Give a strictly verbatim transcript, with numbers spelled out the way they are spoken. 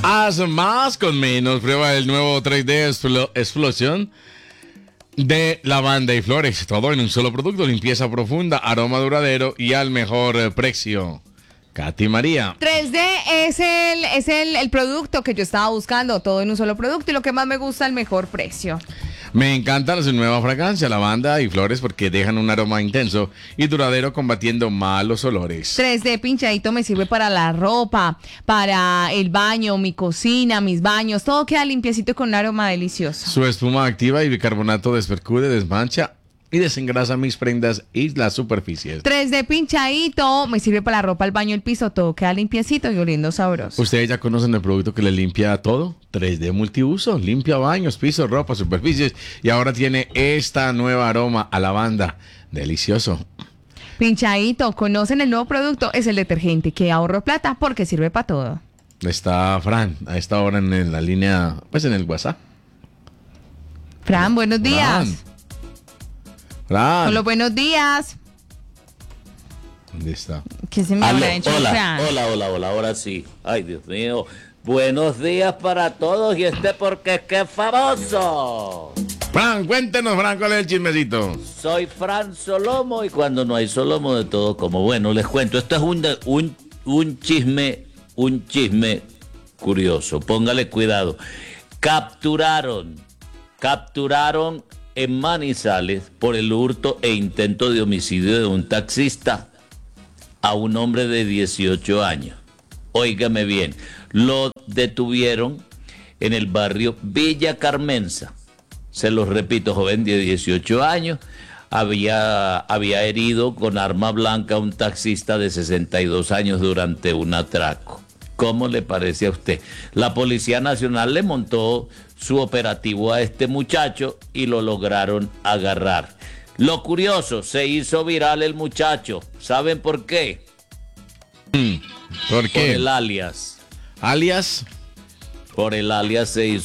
Haz más con menos. Prueba el nuevo tres D Explo- Explosion de lavanda y flores. Todo en un solo producto. Limpieza profunda, aroma duradero y al mejor eh, precio. Katy María. tres D es el es el, el producto que yo estaba buscando, todo en un solo producto y lo que más me gusta, el mejor precio. Me encanta su nueva fragancia, lavanda y flores, porque dejan un aroma intenso y duradero combatiendo malos olores. tres D pinchadito me sirve para la ropa, para el baño, mi cocina, mis baños, todo queda limpiecito con un aroma delicioso. Su espuma activa y bicarbonato despercude, desmancha y desengrasa mis prendas y las superficies. tres D pinchadito me sirve para la ropa, el baño, el piso, todo queda limpiecito y oliendo sabroso. ¿Ustedes ya conocen el producto que le limpia todo? tres D multiuso, limpia baños, pisos, ropa, superficies y ahora tiene esta nueva aroma a lavanda. Delicioso. Pinchadito, ¿conocen el nuevo producto? Es el detergente que ahorro plata porque sirve para todo. Está Fran a esta hora en, en la línea, pues en el WhatsApp. Fran, buenos días. Fran. Fran. Hola, buenos días. ¿Dónde está? ¿Qué se me Aló, habrá hecho hola, Fran? hola, hola, hola, ahora sí. Ay, Dios mío. Buenos días para todos y este porque es que es famoso. Fran, cuéntenos, Fran, ¿cuál es el chismecito? Soy Fran Solomo y cuando no hay Solomo de todo como bueno, les cuento. Esto es un, un, un chisme, un chisme curioso. Póngale cuidado. Capturaron, capturaron en Manizales por el hurto e intento de homicidio de un taxista a un hombre de dieciocho años. Óigame bien, lo detuvieron en el barrio Villa Carmenza. Se los repito, joven de dieciocho años, había, había herido con arma blanca a un taxista de sesenta y dos años durante un atraco. ¿Cómo le parece a usted? La Policía Nacional le montó su operativo a este muchacho y lo lograron agarrar. Lo curioso, se hizo viral el muchacho. ¿Saben por qué? ¿Por Por qué? el alias. Alias. Por el alias se hizo